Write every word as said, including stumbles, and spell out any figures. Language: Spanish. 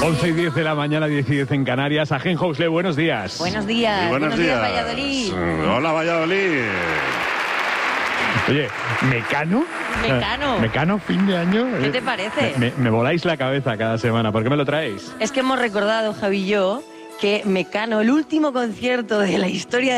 once y diez de la mañana, diez y diez en Canarias. Agen Housley, buenos días. Buenos días. Muy buenos, buenos días. días, Valladolid. Hola, Valladolid. Oye, ¿Mecano? Mecano. ¿Mecano, fin de año? ¿Qué te parece? Me, me, me voláis la cabeza cada semana. ¿Por qué me lo traéis? Es que hemos recordado, Javi y yo, que Mecano, el último concierto de la historia